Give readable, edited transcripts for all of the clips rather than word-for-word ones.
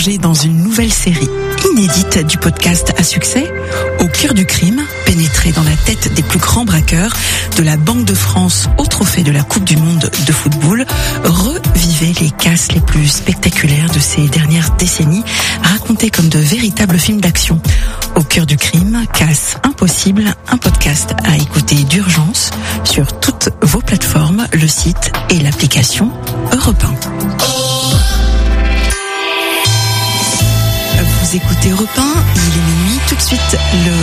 plonger dans une nouvelle série inédite du podcast à succès, Au cœur du crime, pénétrer dans la tête des plus grands braqueurs de la Banque de France au trophée de la Coupe du Monde de football. Revivez les casses les plus spectaculaires de ces dernières décennies, racontés comme de véritables films d'action. Au cœur du crime, casse impossible, un podcast à écouter d'urgence sur toutes vos plateformes, le site et l'application Europe 1. Vous écoutez Europe 1, il est minuit, tout de suite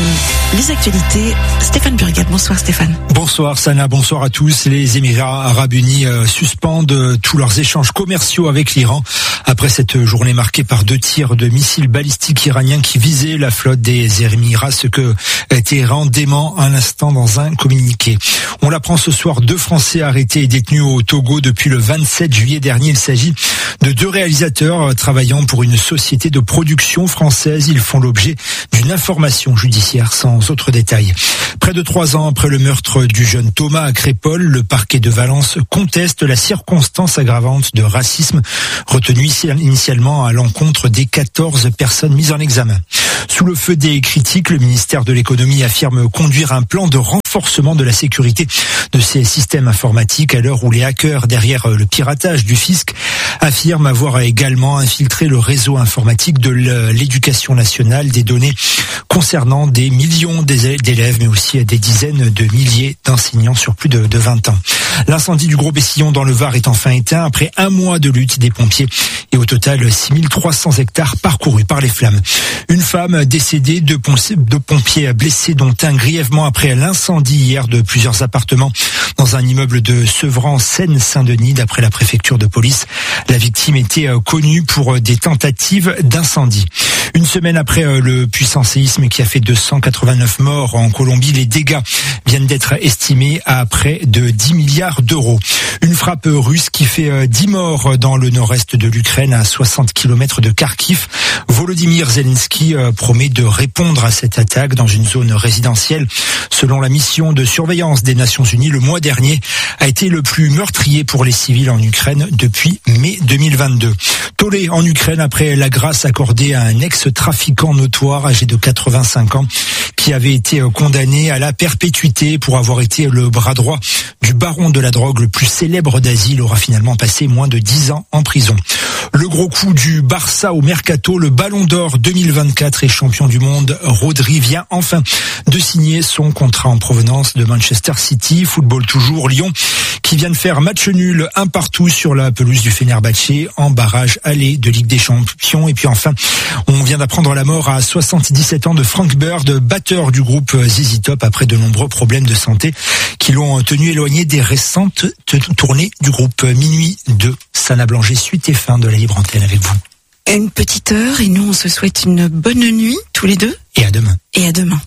les actualités. Stéphane Burgat, bonsoir Stéphane. Bonsoir Sana, bonsoir à tous. Les Émirats Arabes Unis suspendent tous leurs échanges commerciaux avec l'Iran après cette journée marquée par 2 tirs de missiles balistiques iraniens qui visaient la flotte des Émirats, ce que Téhéran dément un instant dans un communiqué. On l'apprend ce soir, 2 Français arrêtés et détenus au Togo depuis le 27 juillet dernier. Il s'agit de 2 réalisateurs travaillant pour une société de production française. Ils font l'objet d'une information judiciaire sans autre détail. Près de 3 ans après le meurtre du jeune Thomas à Crépol, le parquet de Valence conteste la circonstance aggravante de racisme retenue initialement à l'encontre des 14 personnes mises en examen. Sous le feu des critiques, le ministère de l'économie affirme conduire un plan de renforcement de la sécurité de ces systèmes informatiques à l'heure où les hackers derrière le piratage du fisc affirment avoir également infiltré le réseau informatique de l'éducation nationale, des données concernant des millions d'élèves mais aussi des dizaines de milliers d'enseignants sur plus de 20 ans. L'incendie du Gros Bessillon dans le Var est enfin éteint après 1 mois de lutte des pompiers et au total 6300 hectares parcourus par les flammes. Une femme décédée, 2 pompiers blessés dont un grièvement après l'incendie hier de plusieurs appartements dans un immeuble de Sevran, Seine-Saint-Denis. D'après la préfecture de police, la victime était connue pour des tentatives d'incendie. Une semaine après le puissant séisme qui a fait 289 morts en Colombie, les dégâts viennent d'être estimés à près de 10 milliards d'euros. Une frappe russe qui fait 10 morts dans le nord-est de l'Ukraine, à 60 km de Kharkiv. Volodymyr Zelensky promet de répondre à cette attaque dans une zone résidentielle. Selon la mission de surveillance des Nations Unies, le mois dernier a été le plus meurtrier pour les civils en Ukraine depuis mai 2022. Tollé en Ukraine après la grâce accordée à un ex-trafiquant notoire âgé de 85 ans qui avait été condamné à la perpétuité pour avoir été le bras droit du baron de la drogue le plus célèbre d'Asie. Il aura finalement passé moins de 10 ans en prison. Le gros coup du Barça au Mercato, le Ballon d'Or 2024 et champion du monde, Rodri vient enfin de signer son contrat en provenance de Manchester City. Football toujours, Lyon qui vient de faire match nul 1-1 sur la pelouse du Fenerbahçe en barrage aller de Ligue des Champions. Et puis enfin, on vient d'apprendre la mort à 77 ans de Frank Bird, batteur du groupe ZZ Top, après de nombreux problèmes de santé qui l'ont tenu éloigné des récentes tournées du groupe. Minuit 2, Sana Blanger, suite et fin de la libre antenne avec vous. Une petite heure et nous on se souhaite une bonne nuit tous les deux. Et à demain. Et à demain.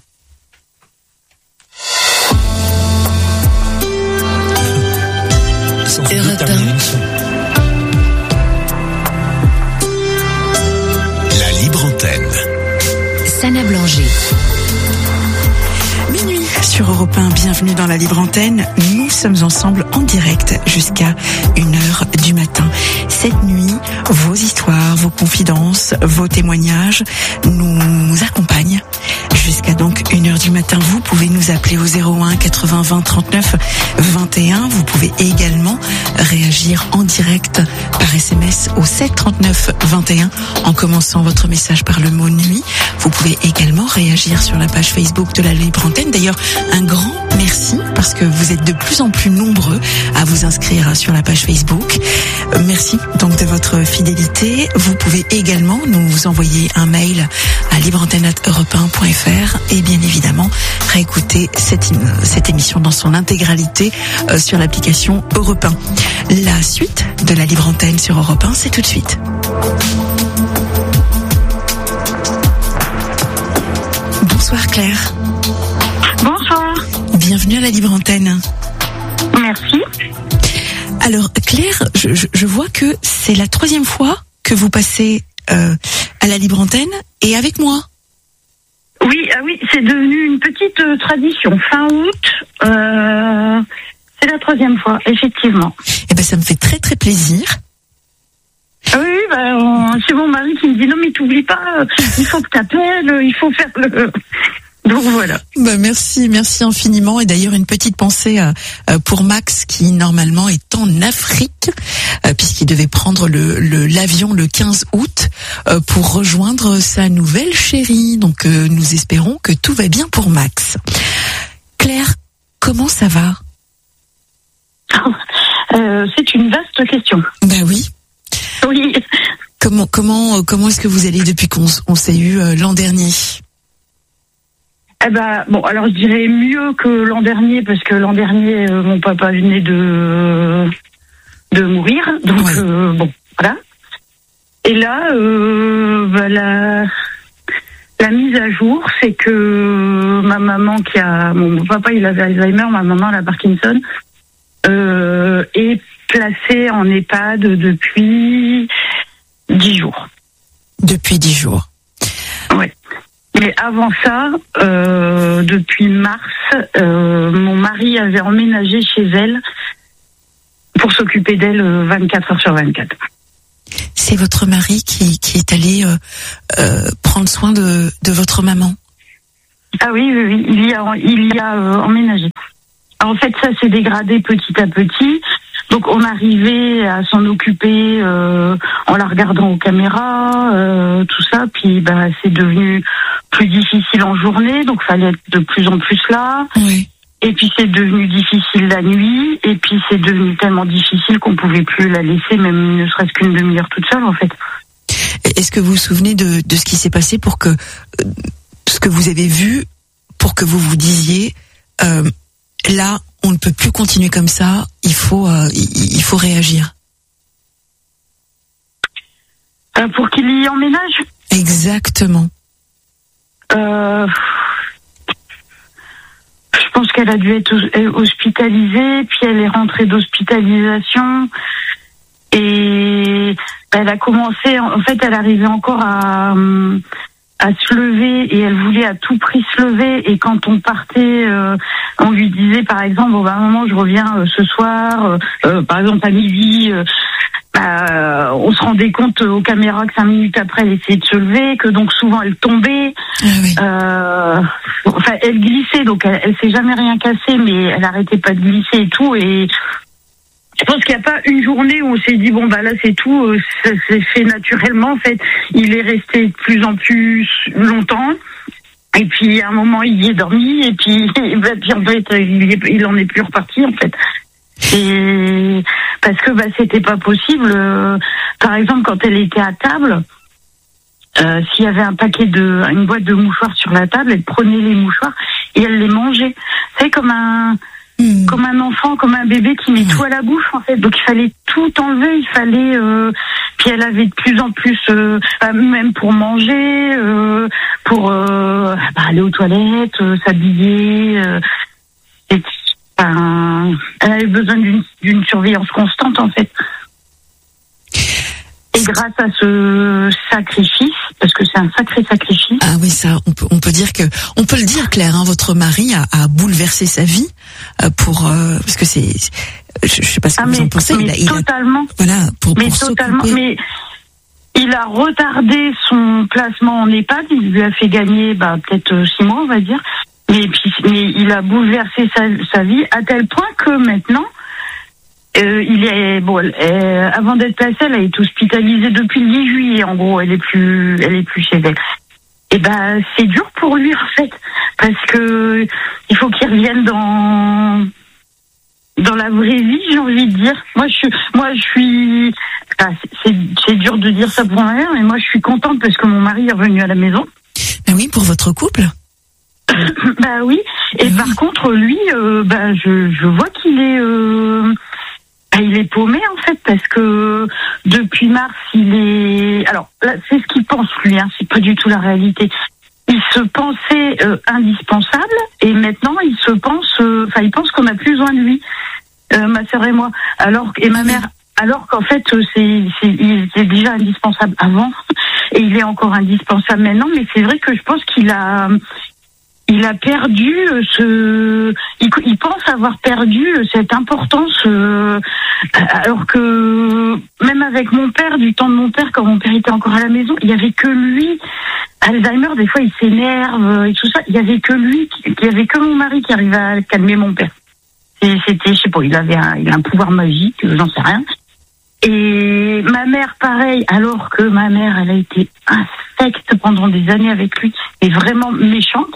Europe 1. La libre antenne. Sana Blanger. Minuit sur Europe 1, bienvenue dans la libre antenne. Nous sommes ensemble en direct jusqu'à 1h du matin. Cette nuit, vos histoires, vos confidences, vos témoignages nous accompagnent jusqu'à donc 1h du matin. Vous pouvez nous appeler au 01 80 20 39 21. Vous pouvez également réagir en direct par SMS au 7 39 21 en commençant votre message par le mot nuit. Vous pouvez également réagir sur la page Facebook de la libre antenne. D'ailleurs, un grand merci parce que vous êtes de plus en plus nombreux à vous inscrire sur la page Facebook. Merci donc de votre fidélité. Vous pouvez également nous envoyer un mail à libreantenne@europe1.fr et bien évidemment réécouter cette émission dans son intégralité sur l'application Europe 1. La suite de la libre antenne sur Europe 1, c'est tout de suite. Bonsoir Claire. Bonsoir. Bienvenue à la libre antenne. Merci. Alors Claire, je vois que c'est la 3e fois que vous passez à la libre antenne et avec moi. Oui, c'est devenu une petite tradition. Fin août, c'est la 3e fois, effectivement. Eh ben, ça me fait très très plaisir. Oui, c'est mon mari qui me dit non mais t'oublies pas, il faut que t'appelles, il faut faire le... Donc voilà. Merci infiniment. Et d'ailleurs une petite pensée pour Max qui normalement est en Afrique puisqu'il devait prendre l'avion le 15 août pour rejoindre sa nouvelle chérie. Donc nous espérons que tout va bien pour Max. Claire, comment ça va? C'est une vaste question. Ben oui. Oui. Comment est-ce que vous allez depuis qu'on s'est eu l'an dernier? Alors je dirais mieux que l'an dernier parce que l'an dernier mon papa venait de mourir, donc voilà. Et là, la mise à jour, c'est que ma maman mon papa il avait Alzheimer, ma maman elle a Parkinson, est placée en EHPAD depuis 10 jours. Depuis 10 jours. Ouais. Mais avant ça, depuis mars, mon mari avait emménagé chez elle pour s'occuper d'elle 24 heures sur 24. C'est votre mari qui est allé prendre soin de votre maman? Ah oui, il y a emménagé. En fait, ça s'est dégradé petit à petit. Donc on arrivait à s'en occuper en la regardant aux caméras, tout ça. Puis c'est devenu plus difficile en journée, donc fallait être de plus en plus là. Oui. Et puis c'est devenu difficile la nuit. Et puis c'est devenu tellement difficile qu'on pouvait plus la laisser, même ne serait-ce qu'une demi-heure toute seule en fait. Est-ce que vous vous souvenez de ce qui s'est passé pour que ce que vous avez vu, pour que vous vous disiez là, on ne peut plus continuer comme ça, il faut réagir. Pour qu'il y emménage ? Exactement. Je pense qu'elle a dû être hospitalisée, puis elle est rentrée d'hospitalisation et elle a commencé, en fait elle arrivait encore à se lever et elle voulait à tout prix se lever, et quand on partait, on lui disait par exemple maman je reviens ce soir, par exemple à midi, on se rendait compte aux caméras que 5 minutes après elle essayait de se lever, que donc souvent elle tombait. Ah oui. Elle glissait, donc elle s'est jamais rien cassé, mais elle arrêtait pas de glisser et tout, et je pense qu'il n'y a pas une journée où on s'est dit là c'est tout, ça s'est fait naturellement en fait. Il est resté de plus en plus longtemps, et puis à un moment il y est dormi, et puis en fait il en est plus reparti en fait. Et parce que c'était pas possible. Par exemple quand elle était à table, s'il y avait une boîte de mouchoirs sur la table, elle prenait les mouchoirs et elle les mangeait. C'est comme un enfant, comme un bébé qui met tout à la bouche en fait. Donc il fallait tout enlever, il fallait. Puis elle avait de plus en plus, même pour manger, pour aller aux toilettes, s'habiller. Elle avait besoin d'une surveillance constante en fait. Et grâce à ce sacrifice, parce que c'est un sacré sacrifice. Ah oui, ça, on peut le dire, Claire, hein, votre mari a bouleversé sa vie parce que c'est, je sais pas ce que vous en pensez. Totalement. Pour totalement. Mais il a retardé son placement en EHPAD. Il lui a fait gagner, peut-être 6 mois, on va dire. Mais il a bouleversé sa vie à tel point que maintenant. Avant d'être placée, elle a été hospitalisée depuis le 10 juillet. En gros, elle est plus chez elle. Et c'est dur pour lui en fait, parce que il faut qu'il revienne dans la vraie vie, j'ai envie de dire. Moi, je suis. C'est dur de dire ça pour ma mère, mais moi, je suis contente parce que mon mari est revenu à la maison. Ben oui, pour votre couple. Oui. Et par contre, lui, je vois qu'il est. Il est paumé en fait, parce que depuis mars il est. Alors là, c'est ce qu'il pense lui, hein, c'est pas du tout la réalité. Il se pensait indispensable, et maintenant il pense qu'on a plus besoin de lui, ma sœur et moi. Et ma mère, alors qu'en fait il était déjà indispensable avant, et il est encore indispensable maintenant. Mais c'est vrai que je pense qu'il a il a perdu il pense avoir perdu cette importance, alors que même avec mon père, du temps de mon père, quand mon père était encore à la maison, il y avait que lui. Alzheimer, des fois, il s'énerve et tout ça. Il y avait que lui, il y avait que mon mari qui arrivait à calmer mon père. Et c'était, je sais pas, il a un pouvoir magique, j'en sais rien. Et ma mère, pareil, alors que ma mère, elle a été infecte pendant des années avec lui, et vraiment méchante.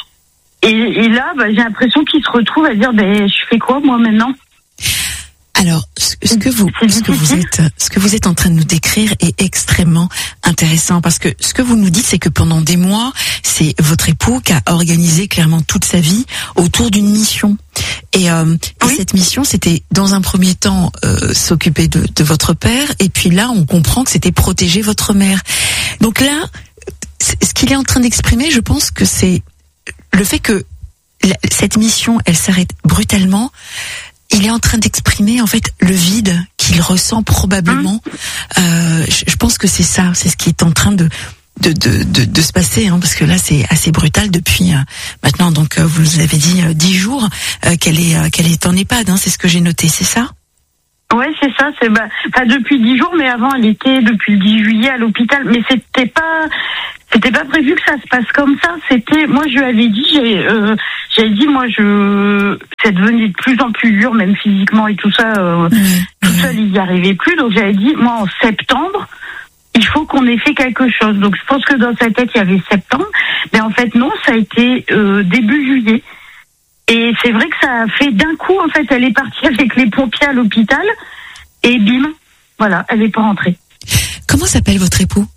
Et là, j'ai l'impression qu'il se retrouve à dire, je fais quoi, moi, maintenant? Alors, ce que vous êtes en train de nous décrire est extrêmement intéressant, parce que ce que vous nous dites, c'est que pendant des mois, c'est votre époux qui a organisé clairement toute sa vie autour d'une mission. Et cette mission, c'était dans un premier temps s'occuper de votre père, et puis là, on comprend que c'était protéger votre mère. Donc là, ce qu'il est en train d'exprimer, je pense que c'est le fait que cette mission, elle s'arrête brutalement. Il est en train d'exprimer en fait le vide qu'il ressent probablement. Je pense que c'est ça, c'est ce qui est en train de se passer, parce que là c'est assez brutal depuis maintenant. Donc vous avez dit 10 jours qu'elle est en EHPAD, c'est ce que j'ai noté, c'est ça? Ouais, c'est ça. C'est pas depuis 10 jours, mais avant elle était depuis le 10 juillet à l'hôpital. Mais c'était pas prévu que ça se passe comme ça. Moi je lui avais dit, j'avais dit, moi c'est devenu de plus en plus dur, même physiquement et tout ça. Tout seul, il n'y arrivait plus. Donc j'avais dit, moi en septembre, il faut qu'on ait fait quelque chose. Donc je pense que dans sa tête il y avait septembre, mais en fait non, ça a été début juillet. Et c'est vrai que ça a fait d'un coup, en fait, elle est partie avec les pompiers à l'hôpital, et bim, voilà, elle n'est pas rentrée. Comment s'appelle votre époux?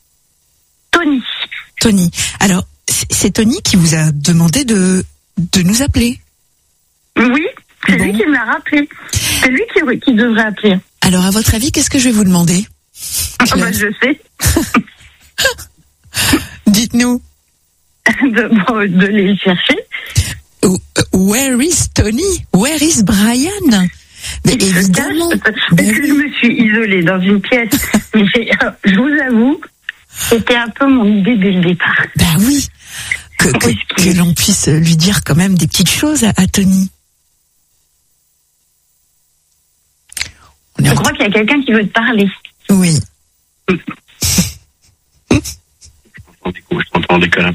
Tony. Tony. Alors, c'est Tony qui vous a demandé de nous appeler? Oui, c'est lui qui me l'a rappelé. C'est lui qui devrait appeler. Alors, à votre avis, qu'est-ce que je vais vous demander? Je sais. Dites-nous. De les chercher. Where is Tony? Where is Brian? Mais évidemment. Je me suis isolée dans une pièce. Mais je vous avoue, c'était un peu mon idée dès le départ. Oui. Que l'on puisse lui dire quand même des petites choses à Tony. Je crois qu'il y a quelqu'un qui veut te parler. Oui. Je t'entends décaler.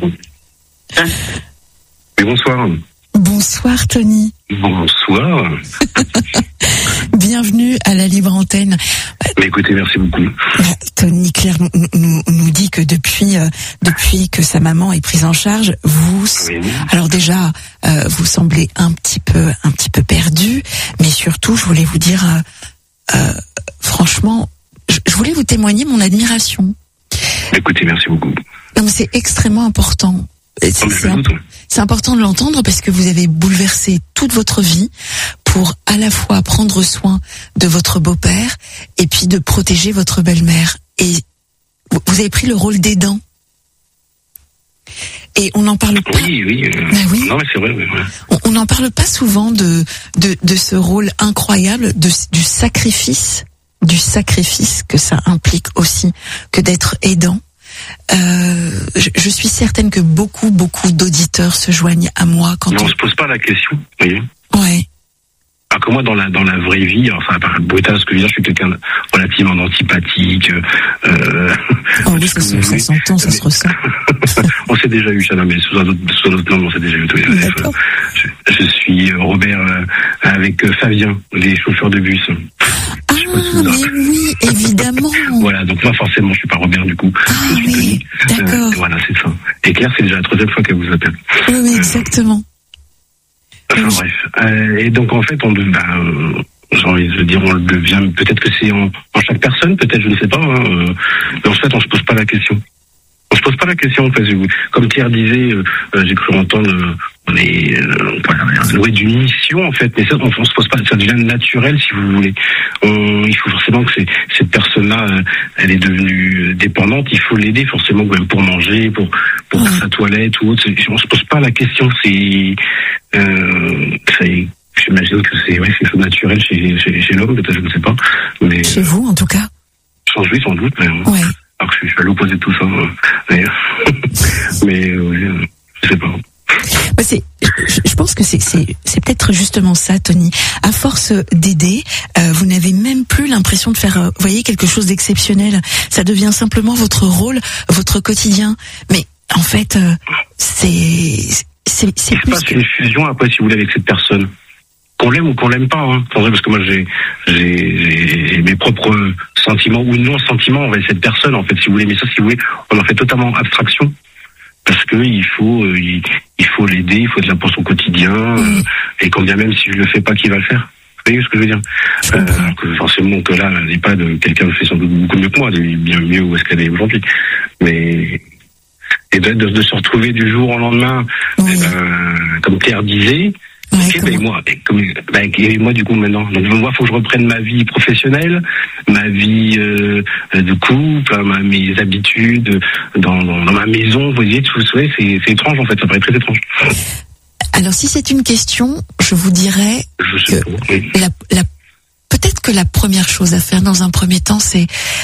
Oui, bonsoir. Bonsoir Tony. Bonsoir. Bienvenue à la Libre Antenne. Mais écoutez, merci beaucoup. Tony Claire nous dit que depuis que sa maman est prise en charge, alors déjà vous semblez un petit peu perdu, mais surtout je voulais vous dire franchement, je voulais vous témoigner mon admiration. Écoutez, merci beaucoup. Non, mais c'est extrêmement important. C'est important de l'entendre parce que vous avez bouleversé toute votre vie pour à la fois prendre soin de votre beau-père et puis de protéger votre belle-mère. Et vous avez pris le rôle d'aidant. Et on n'en parle pas. Oui. Non, mais c'est vrai. On n'en parle pas souvent de ce rôle incroyable, du sacrifice que ça implique aussi, que d'être aidant. Je suis certaine que beaucoup d'auditeurs se joignent à moi quand on se pose pas la question, vous voyez. Ouais. Alors que moi, dans la vraie vie, enfin, à part brutal, ce que je veux dire, je suis quelqu'un de relativement antipathique. Oui, ça s'entend, ça se ressent. On s'est déjà eu, ça, mais sous un autre nom, on s'est déjà eu. Je suis Robert avec Fabien, les chauffeurs de bus. Mais oui, évidemment. Voilà, donc moi forcément je suis pas Robert du coup. Je suis Tony. D'accord. Voilà, c'est ça. Et Claire, c'est déjà la 3e fois qu'elle vous appelle. Oui, exactement. Enfin bref. Et donc en fait, j'ai envie de dire, on le devient. Peut-être que c'est en chaque personne, peut-être, je ne sais pas. Mais en fait, on se pose pas la question. On se pose pas la question parce que, comme Pierre disait, j'ai cru entendre, on est doué d'une mission en fait, mais ça, on se pose pas, ça devient naturel si vous voulez. Il faut forcément que cette personne-là, elle est devenue dépendante, il faut l'aider forcément même pour manger, pour faire sa toilette ou autre. On se pose pas la question, j'imagine que c'est quelque chose de naturel chez l'homme, peut-être, je ne sais pas. Mais, chez vous en tout cas. Sans doute, mais. Ouais. Alors que je suis à l'opposé de tout ça. Mais je sais pas. c'est peut-être justement ça, Tony. À force d'aider, vous n'avez même plus l'impression de faire, vous voyez, quelque chose d'exceptionnel. Ça devient simplement votre rôle, votre quotidien. Mais en fait, c'est plus pas une fusion après, si vous voulez, avec cette personne. Qu'on l'aime ou qu'on l'aime pas, hein. Parce que moi j'ai mes propres sentiments ou non sentiments envers cette personne, en fait, si vous voulez. Mais ça, si vous voulez, on en fait totalement abstraction. Parce que il faut l'aider, il faut être là pour son quotidien, et quand bien même si je le fais pas, qui va le faire. Vous voyez ce que je veux dire? Que forcément que là, elle n'est pas de quelqu'un qui fait sans doute beaucoup mieux que moi, elle est bien mieux où est-ce qu'elle est aujourd'hui. Mais et de se retrouver du jour au lendemain, comme Claire disait. Moi du coup maintenant, donc moi faut que je reprenne ma vie professionnelle, ma vie de couple, mes habitudes dans ma maison. Vous voyez, c'est étrange en fait, ça paraît très étrange. Alors si c'est une question, je vous dirais que peut-être que la première chose à faire dans un premier temps, c'est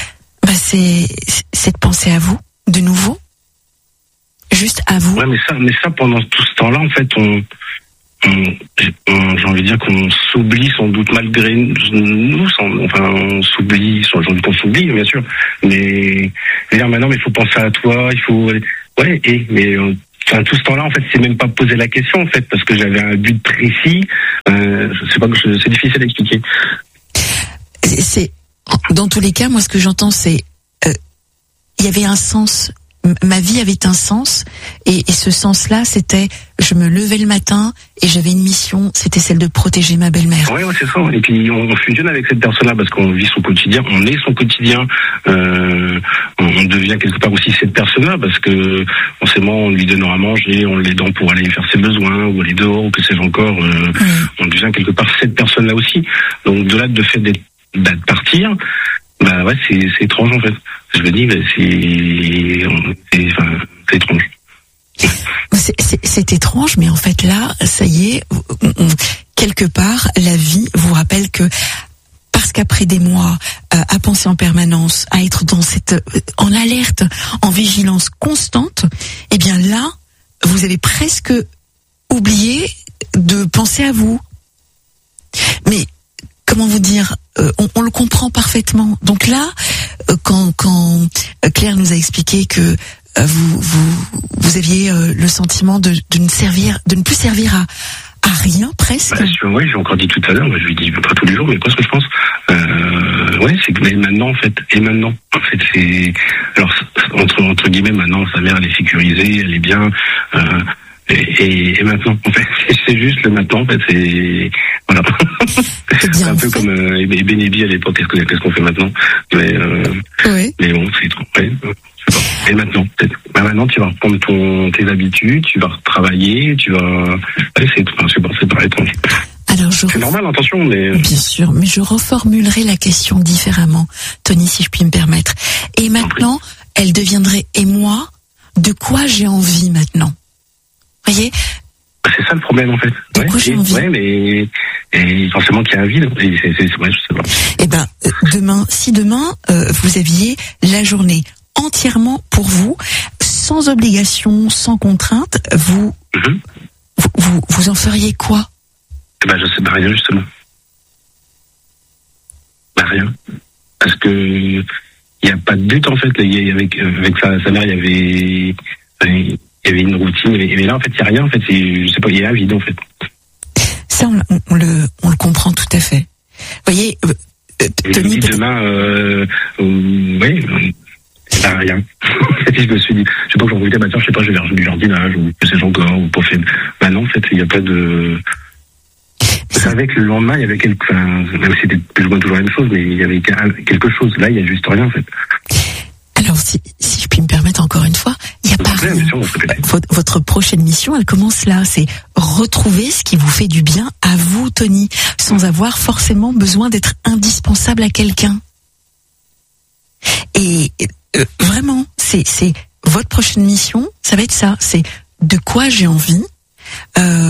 de penser à vous de nouveau, juste à vous. Ouais, mais ça pendant tout ce temps-là en fait j'ai envie de dire qu'on s'oublie sans doute malgré nous, on s'oublie, j'ai envie qu'on s'oublie bien sûr, mais dire maintenant mais il faut penser à toi, il faut tout ce temps-là en fait c'est même pas poser la question en fait parce que j'avais un but précis, c'est difficile à expliquer. C'est dans tous les cas, moi ce que j'entends c'est il y avait un sens. Ma vie avait un sens et ce sens-là, c'était je me levais le matin et j'avais une mission, c'était celle de protéger ma belle-mère. Oui, c'est ça. Et puis on fusionne avec cette personne-là parce qu'on vit son quotidien, on est son quotidien, on devient quelque part aussi cette personne-là parce que forcément on lui donne à manger, on l'aide pour aller faire ses besoins ou aller dehors ou que sais-je encore. On devient quelque part cette personne-là aussi. Donc de là de fait d'être partir. C'est étrange en fait. Je me dis, c'est étrange. C'est étrange, mais en fait là, ça y est, quelque part, la vie vous rappelle que parce qu'après des mois à penser en permanence, à être dans en alerte, en vigilance constante, eh bien là, vous avez presque oublié de penser à vous. Mais comment vous dire, on le comprend parfaitement. Donc là, quand Claire nous a expliqué que vous aviez le sentiment de ne plus servir à rien presque. Oui, j'ai encore dit tout à l'heure. Moi, je lui dis pas tous les jours, mais presque je pense. C'est que maintenant en fait, c'est alors entre guillemets maintenant sa mère elle est sécurisée, elle est bien. Et maintenant, en fait, c'est juste le maintenant, en fait, c'est voilà. C'est un peu comme Benebi à l'époque. Qu'est-ce qu'on fait maintenant? Mais bon, c'est trop. Ouais, je sais pas. Et maintenant, peut-être. Maintenant, tu vas reprendre tes habitudes, tu vas retravailler, tu vas. C'est pareil. Alors c'est normal, attention, mais. Bien sûr, mais je reformulerai la question différemment, Tony, si je puis me permettre. Et maintenant, elle deviendrait et moi, de quoi j'ai envie maintenant? Voyez, c'est ça le problème en fait. Mais forcément qu'il y a un vide. Je sais pas. Eh ben, si demain vous aviez la journée entièrement pour vous, sans obligation, sans contrainte, vous en feriez quoi? Eh ben, je sais pas, rien justement. Rien, parce que il y a pas de but en fait. Avec sa mère, il y avait une routine, mais là en fait il y a rien en fait, je sais pas, il y a un vide en fait. Ça on le comprend tout à fait. Vous voyez, Tony, demain, rien. Je me suis dit, je sais pas, j'en voulais dire, je sais pas, je vais faire du jardinage ou que sais-je encore ou pour faire. Non en fait il y a pas de. Je savais que le lendemain il y avait même si c'était plus ou moins toujours la même chose, mais il y avait quelque chose. Là il y a juste rien en fait. Alors, si je puis me permettre encore une fois, il n'y a pas rien. Votre prochaine mission, elle commence là. C'est retrouver ce qui vous fait du bien à vous, Tony, sans avoir forcément besoin d'être indispensable à quelqu'un. Et vraiment, c'est votre prochaine mission, ça va être ça. C'est de quoi j'ai envie,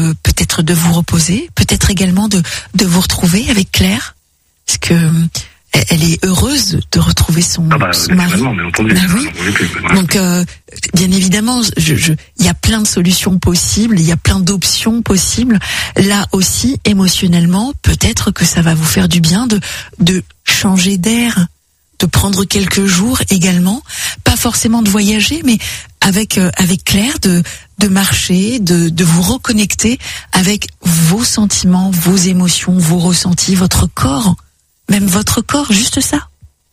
peut-être de vous reposer, peut-être également de vous retrouver avec Claire. Parce que elle est heureuse de retrouver son mari. Bien entendu. Oui. Donc, bien évidemment, il y a plein de solutions possibles, il y a plein d'options possibles. Là aussi, émotionnellement, peut-être que ça va vous faire du bien de changer d'air, de prendre quelques jours également, pas forcément de voyager, mais avec Claire, de marcher, de vous reconnecter avec vos sentiments, vos émotions, vos ressentis, votre corps, même votre corps, juste ça.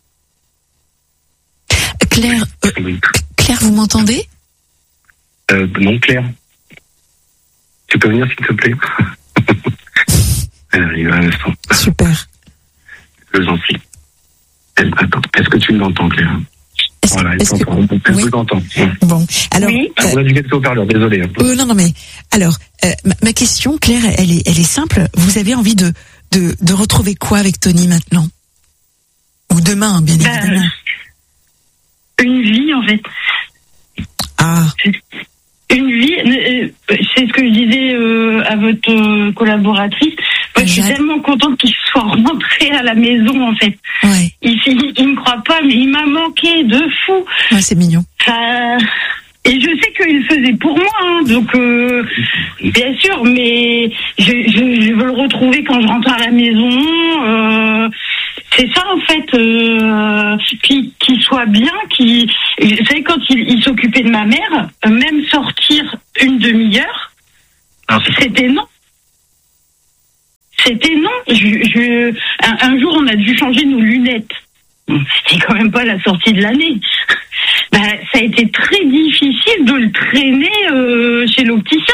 Claire, Claire, vous m'entendez ? Non, Claire. Tu peux venir, s'il te plaît ? Elle arrive à un instant. Super. Je vous en prie. Attends, est-ce que tu m'entends, Claire ? Voilà, elle vous entend. Bon, alors... Oui. On a dû mettre au parleur, désolé. Non, mais... Alors, ma question, Claire, elle est simple. Vous avez envie de retrouver quoi avec Tony maintenant ? Ou demain, bien évidemment. Une vie, en fait. Ah. Une vie, c'est ce que je disais à votre collaboratrice. Moi, je suis tellement contente qu'il soit rentré à la maison, en fait. Ouais. Il ne croit pas, mais il m'a manqué de fou. Ouais, c'est mignon. Et je sais qu'il le faisait pour moi, hein, donc bien sûr, mais je veux le retrouver quand je rentre à la maison. C'est ça, en fait, qu'il soit bien, vous savez, quand il s'occupait de ma mère, même sortir une demi-heure, c'était non. C'était non. Un jour, on a dû changer nos lunettes. C'était quand même pas la sortie de l'année. Ça a été très difficile de le traîner chez l'opticien.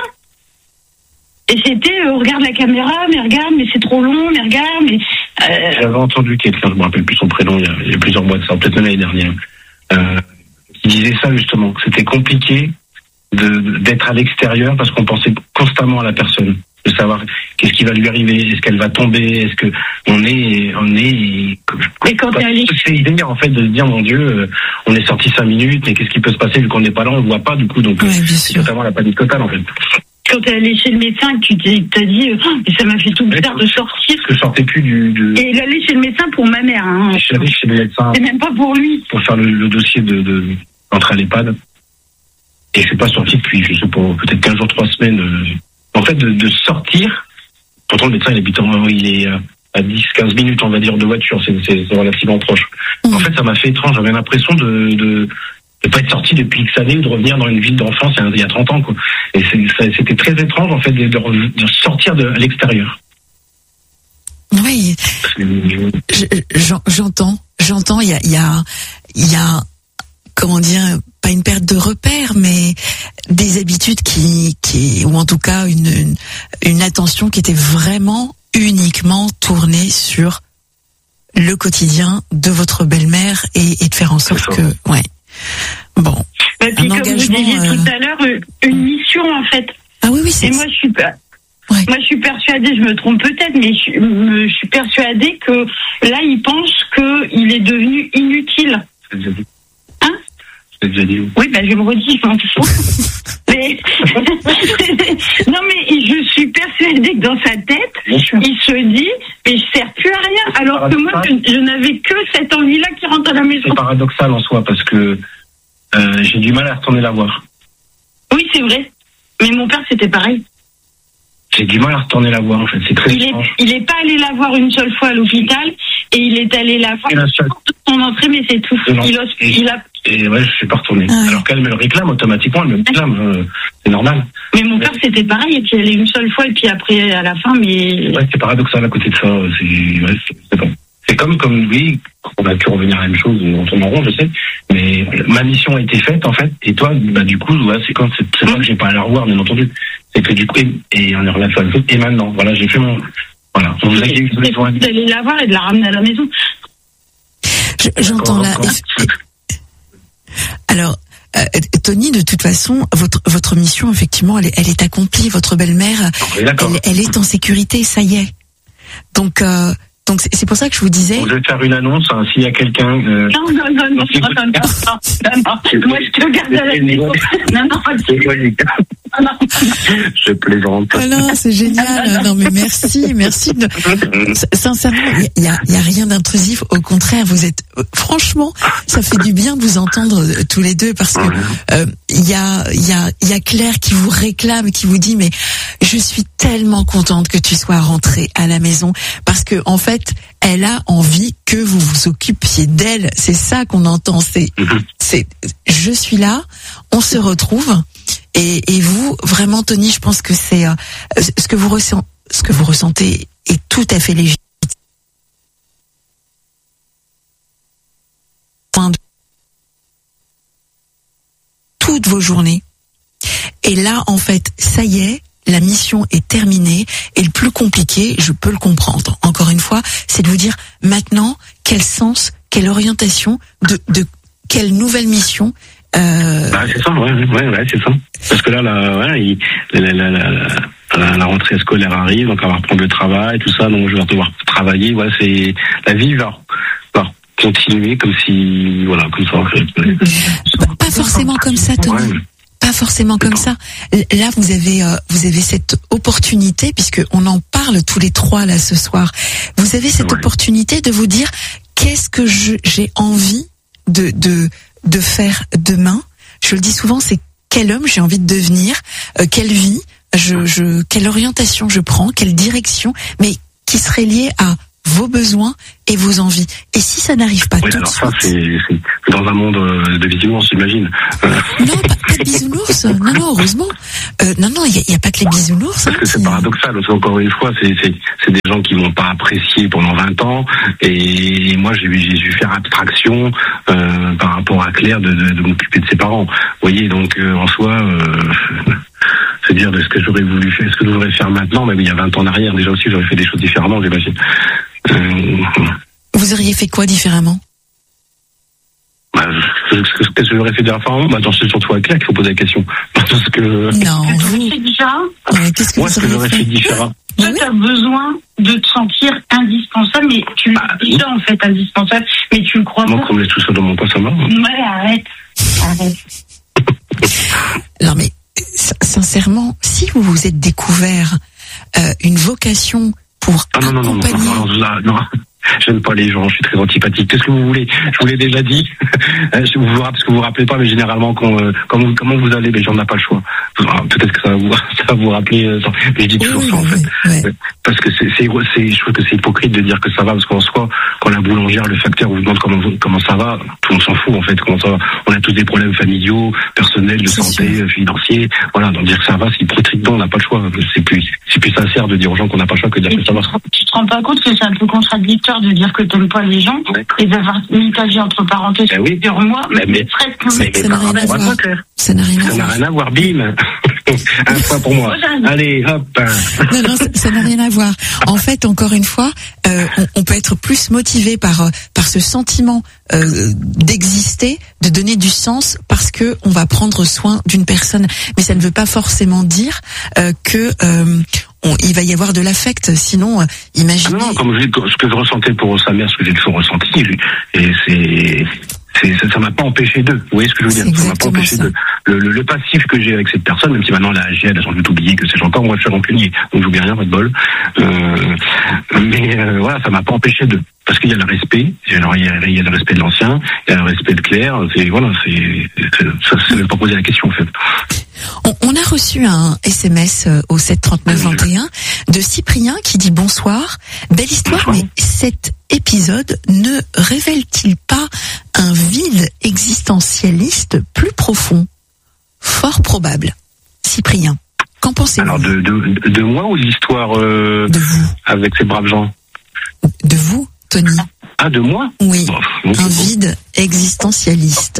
Et c'était, regarde la caméra, mais regarde, mais c'est trop long, mais regarde, mais... J'avais entendu quelqu'un, je me rappelle plus son prénom, il y a plusieurs mois de ça, peut-être même l'année dernière, qui disait ça justement, que c'était compliqué d'être à l'extérieur parce qu'on pensait constamment à la personne, de savoir qu'est-ce qui va lui arriver, est-ce qu'elle va tomber, est-ce que on est et quand c'est l'idée en fait de se dire mon Dieu, on est sorti 5 minutes, mais qu'est-ce qui peut se passer vu qu'on n'est pas là, on ne voit pas du coup, donc c'est totalement la panique totale en fait. Quand t'es allé chez le médecin, tu t'as dit, ça m'a fait tout bizarre de sortir. Parce que je sortais plus Et il allait chez le médecin pour ma mère. Hein. Je suis allé chez le médecin. C'est même pas pour lui. Pour faire le dossier d'entrée à l'EHPAD. Et je suis pas sorti depuis, je sais pas, peut-être 15 jours, 3 semaines. En fait, de sortir. Pourtant, le médecin, il est à 10-15 minutes, on va dire, de voiture. C'est relativement proche. En fait, ça m'a fait étrange. J'avais l'impression de pas être sorti depuis X années, de revenir dans une ville d'enfance il y a 30 ans, quoi. Et c'était très étrange, en fait, de sortir à l'extérieur. Oui. J'entends, il y a, comment dire, pas une perte de repères, mais des habitudes ou en tout cas une attention qui était vraiment uniquement tournée sur le quotidien de votre belle-mère et de faire en sorte que, ouais. Bon. Et puis, comme vous disiez tout à l'heure, une mission, en fait. Ah oui, c'est. Et moi, moi, je suis persuadée, je me trompe peut-être, mais je suis persuadée que là, il pense qu'il est devenu inutile. Je l'ai déjà dit. Hein? Je l'ai déjà dit. Oui, je le redis. Mais... non, mais je suis persuadée que dans sa tête, il se dit, mais je sers plus à rien. Alors que moi, je n'avais que cette envie-là qui rentre à la maison. C'est paradoxal en soi, parce que j'ai du mal à retourner la voir. Oui, c'est vrai. Mais mon père, c'était pareil. J'ai du mal à retourner la voir, en fait. C'est très étrange. Il est pas allé la voir une seule fois à l'hôpital, et il est allé la voir pour son entrée, mais c'est tout. Et ouais, je suis pas retourné. Ah. Alors qu'elle me le réclame automatiquement, elle me le réclame. C'est normal. Mais mon père, c'était pareil, et puis elle est une seule fois, et puis après, à la fin, mais... Ouais, c'est paradoxal à côté de ça. C'est bon. C'est comme oui, on a pu revenir à la même chose, on tourne en rond, je sais, mais ma mission a été faite, en fait, et toi, du coup, ouais, c'est pas que j'ai pas à la revoir, bien entendu, c'est que du coup, et on est relation à la chose, et maintenant, voilà, j'ai fait mon, voilà, vous avez eu besoin d'aller la voir et de la ramener à la maison. J'entends là. Alors, Tony, de toute façon, votre mission, effectivement, elle est accomplie, votre belle-mère, elle est en sécurité, ça y est. Donc c'est pour ça que je vous disais. Je vais faire une annonce, hein, s'il y a quelqu'un. Non. Moi je te garde à la maison. Non. Je plaisante. Ah non, c'est génial. Non, mais merci. Sincèrement, il y a rien d'intrusif. Au contraire, vous êtes, franchement, ça fait du bien de vous entendre tous les deux parce que, il y a Claire qui vous réclame, qui vous dit, mais je suis tellement contente que tu sois rentrée à la maison parce que, en fait, elle a envie que vous vous occupiez d'elle. C'est ça qu'on entend. C'est, je suis là, on se retrouve. Et vous, vraiment, Tony, je pense que c'est ce que vous ressentez est tout à fait légitime. Toutes vos journées. Et là, en fait, ça y est, la mission est terminée. Et le plus compliqué, je peux le comprendre. Encore une fois, c'est de vous dire maintenant quel sens, quelle orientation, de quelle nouvelle mission. C'est ça, ouais, c'est ça. Parce que là, la rentrée scolaire arrive, donc on va reprendre le travail, tout ça, donc je vais devoir travailler. Ouais, c'est la vie va continuer comme si, voilà, comme ça en fait. Pas forcément comme ça, Tony. Ouais. Pas forcément comme ça. Là, vous avez cette opportunité, puisque on en parle tous les trois là ce soir. Vous avez cette opportunité de vous dire qu'est-ce que j'ai envie de faire demain. Je le dis souvent, c'est quel homme j'ai envie de devenir, quelle vie, quelle orientation je prends, quelle direction, mais qui serait liée à vos besoins et vos envies. Et si ça n'arrive pas tout de suite... c'est dans un monde de bisounours, j'imagine. Non, pas de bisounours. Non, heureusement. Non, il y a pas que les bisounours. Parce que c'est paradoxal, parce qu'encore une fois, c'est des gens qui m'ont pas apprécié pendant 20 ans, et moi, j'ai dû faire abstraction par rapport à Claire de m'occuper de ses parents. Vous voyez, donc, en soi... c'est dire de ce que j'aurais voulu faire, ce que je voudrais faire maintenant, mais il y a 20 ans en arrière, déjà aussi, j'aurais fait des choses différemment, j'imagine. Vous auriez fait quoi différemment? Ce que j'aurais fait différemment, c'est surtout à Claire qu'il faut poser la question. Parce que... Non, vous... C'est différent. Qu'est-ce que moi, ce que j'aurais fait différent. Toi, tu as besoin de te sentir indispensable, mais tu es déjà en fait indispensable, mais tu le crois pas. Moi, qu'on me laisse tout seul dans mon coin, ça va. Ouais, arrête. Non, mais sincèrement, si vous vous êtes découvert une vocation pour accompagner... Non. J'aime pas les gens, je suis très antipathique. Qu'est-ce que vous voulez? Je vous l'ai déjà dit. Parce que vous vous rappelez pas, mais généralement, comment vous allez, les gens n'ont pas le choix. Peut-être que ça va vous rappeler, mais je dis toujours ça, en fait. Ouais. Parce que je trouve que c'est hypocrite de dire que ça va, parce qu'en soi, quand la boulangère, le facteur vous demande comment ça va, tout le monde s'en fout, en fait, comment ça va. On a tous des problèmes familiaux, personnels, de santé, financiers. Voilà, donc dire que ça va, c'est hypocrite. Non, on n'a pas le choix. C'est plus sincère de dire aux gens qu'on n'a pas le choix que de dire que ça va. Tu te rends pas compte que c'est un peu contradictoire de dire que t'aimes pas les gens et d'avoir mis ta vie entre parenthèses sur moi, mais ça n'a rien à voir. Ça n'a rien à voir, bim. Un point pour moi. Allez, hop. Non, ça n'a rien à voir. En fait, encore une fois, on peut être plus motivé par ce sentiment d'exister, de donner du sens, parce que on va prendre soin d'une personne. Mais ça ne veut pas forcément dire que il va y avoir de l'affect, sinon imaginez... Non, comme je dis, ce que je ressentais pour sa mère, ce que j'ai toujours ressenti, et ça m'a pas empêché d'eux. Vous voyez ce que je veux dire? Ça m'a pas empêché d'eux. Le passif que j'ai avec cette personne, même si maintenant elle a agi, elle a sans doute oublié que c'est encore, moi je suis rancunier, donc j'oublie rien, pas de bol. Mais voilà, ça m'a pas empêché d'eux. Parce qu'il y a le respect, il y a le respect de l'ancien, il y a le respect de Claire, ça ne veut pas poser la question en fait. On a reçu un SMS au 73921 de Cyprien qui dit bonsoir, belle histoire, mais cet épisode ne révèle-t-il pas un vide existentialiste plus profond? Fort probable. Cyprien, qu'en pensez-vous? Alors de moi ou de l'histoire de vous, avec ces braves gens? De vous, Tony. Ah, de moi? Oui, un vide existentialiste.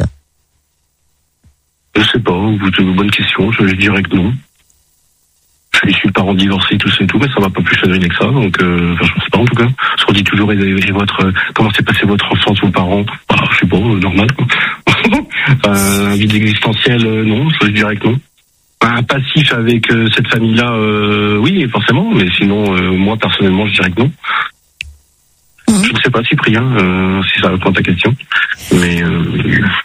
Je sais pas, bonne question, je dirais que non. Je suis parent divorcé, tout ça et tout, mais ça va pas plus chagriner que ça, donc je sais pas en tout cas. Ce qu'on dit toujours, comment s'est passé votre enfance, vos parents? Je sais pas, normal quoi. Un vide existentiel, non, je dirais que non. Un passif avec cette famille-là, oui, forcément, mais sinon, moi personnellement, je dirais que non. Je ne sais pas, Cyprien, si ça répond à ta question, mais...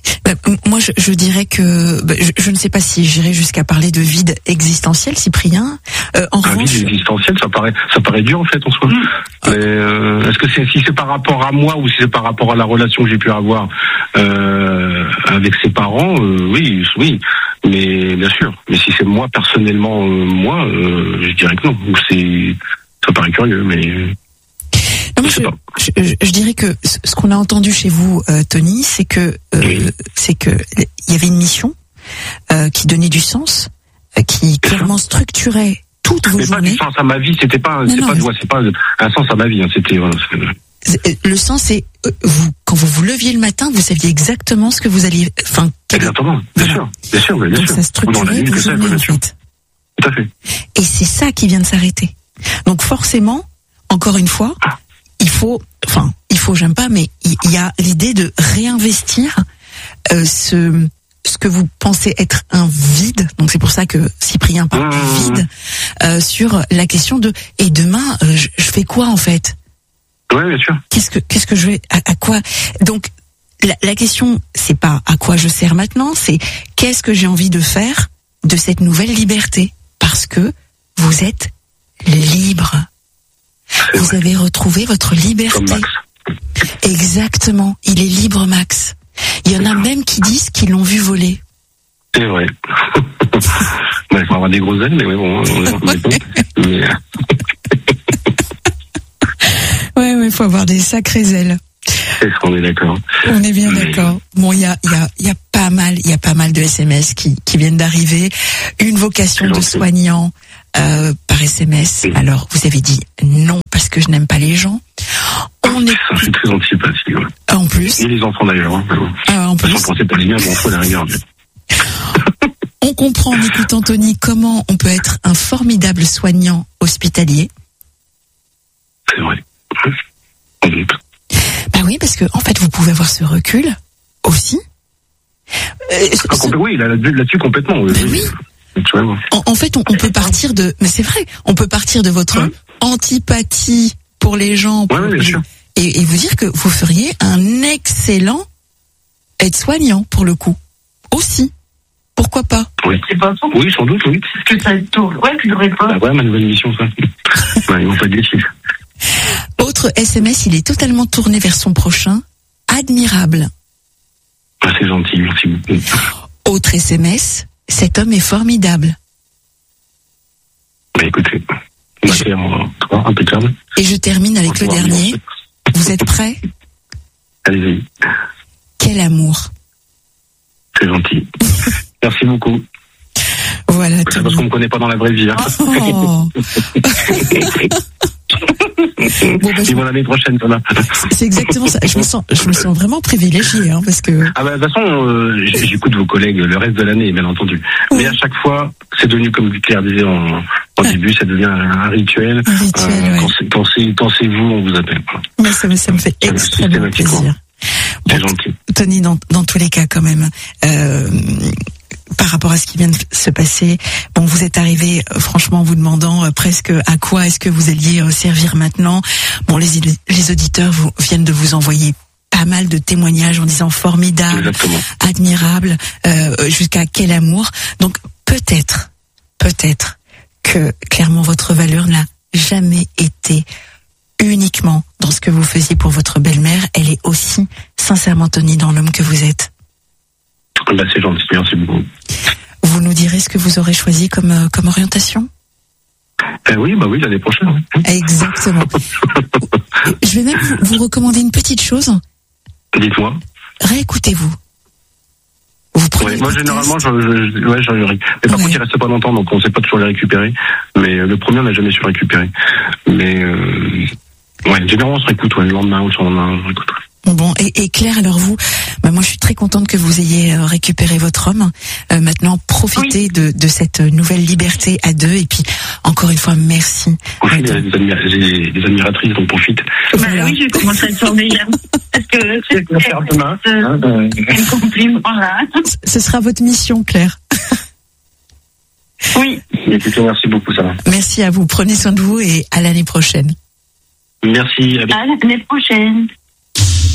Moi, je dirais que je ne sais pas si j'irai jusqu'à parler de vide existentiel, Cyprien. En revanche, vide existentiel, ça paraît dur en fait en soi. Mais est-ce que si c'est par rapport à moi ou si c'est par rapport à la relation que j'ai pu avoir avec ses parents, oui, mais bien sûr. Mais si c'est moi personnellement, je dirais que non. Ça paraît curieux, mais. Non, je dirais que ce qu'on a entendu chez vous, Tony, c'est que il y avait une mission qui donnait du sens, qui clairement structurait toutes vos journées. Pas du sens à ma vie, c'est pas un sens à ma vie, hein, c'était. Le sens, c'est quand vous leviez le matin, vous saviez exactement ce que vous alliez. Exactement, bien sûr. Donc ça structurait vos journées en fait. Tout à fait. Et c'est ça qui vient de s'arrêter. Donc forcément, encore une fois. J'aime pas, mais il y a l'idée de réinvestir ce que vous pensez être un vide. Donc c'est pour ça que Cyprien parle du vide sur la question de et demain je fais quoi en fait. Oui, bien sûr. Qu'est-ce que je vais à quoi. Donc la question c'est pas à quoi je sers maintenant, c'est qu'est-ce que j'ai envie de faire de cette nouvelle liberté, parce que vous êtes libre. Vous avez retrouvé votre liberté. Comme Max. Exactement. Il est libre, Max. Il y en a même qui disent qu'ils l'ont vu voler. C'est vrai. Il faut avoir des grosses ailes, mais bon, on est bon. Ouais, faut avoir des sacrées ailes. Est-ce qu'on est d'accord? On est bien d'accord. Bon, il y a pas mal de SMS qui viennent d'arriver. Une vocation de soignant par SMS. Oui. Alors, vous avez dit non parce que je n'aime pas les gens. Je suis très antipathique. Ouais. En plus. Et les enfants d'ailleurs. En plus. Je pensais pas les miens, mais on faut les regarder. On comprend en écoutant Tony comment on peut être un formidable soignant hospitalier. C'est vrai. Sans doute. Bah oui, parce que en fait, vous pouvez avoir ce recul aussi. Oui, là-dessus complètement. Oui. En fait, on peut partir de, mais c'est vrai, on peut partir de votre antipathie pour les gens, et vous dire que vous feriez un excellent aide-soignant pour le coup aussi. Pourquoi pas? Oui, c'est pas faux. Oui, sans doute, oui. Parce que ça tourne. Ouais, que j'aurais pas. Ah ouais, ma nouvelle mission, ça. Ils vont pas déçus. Autre SMS, il est totalement tourné vers son prochain. Admirable. Ah, c'est gentil, merci beaucoup. Autre SMS, cet homme est formidable. Bah écoutez, impeccable. Et je termine avec le dernier. Vous êtes prêts? Allez-y. Quel amour. C'est gentil. Merci beaucoup. Voilà. C'est parce qu'on me connaît pas dans la vraie vie. Hein. Oh. Bon, bah, bon, l'année prochaine, ça va. C'est exactement ça. Je me sens vraiment privilégiée, hein, parce que. Ah bah de toute façon, j'écoute vos collègues le reste de l'année, bien entendu. Oui. Mais à chaque fois, c'est devenu, comme Claire disait en début, ça devient un rituel. Un rituel, quand c'est vous, on vous appelle. Mais ça me fait extrêmement plaisir. C'est gentil. Tony, dans tous les cas, quand même. Par rapport à ce qui vient de se passer, bon, vous êtes arrivé, franchement, en vous demandant presque à quoi est-ce que vous alliez servir maintenant. Bon, les auditeurs viennent de vous envoyer pas mal de témoignages en disant formidable, exactement, admirable, jusqu'à quel amour. Donc peut-être que clairement votre valeur n'a jamais été uniquement dans ce que vous faisiez pour votre belle-mère. Elle est aussi, sincèrement, Tony, dans l'homme que vous êtes. Bah, c'est gentil, merci beaucoup. Vous nous direz ce que vous aurez choisi comme orientation? Oui, l'année prochaine. Oui. Exactement. Je vais même vous recommander une petite chose. Dites-moi. Réécoutez-vous. Vous prenez moi, généralement, j'en mais par contre, il reste pas longtemps, donc on ne sait pas toujours les récupérer. Mais le premier, on n'a jamais su le récupérer. Mais généralement, on se réécoute, le lendemain ou le surlendemain, on se réécoute. Bon, et Claire, alors vous, moi je suis très contente que vous ayez récupéré votre homme. Maintenant, profitez de cette nouvelle liberté à deux, et puis encore une fois, merci. J'ai des admiratrices, donc profite. Voilà. Oui, j'ai commencé à être surveillante. Parce que c'est un compliment, là. Ce sera votre mission, Claire. Oui. Merci beaucoup, ça va. Merci à vous, prenez soin de vous et à l'année prochaine. Merci. À l'année prochaine.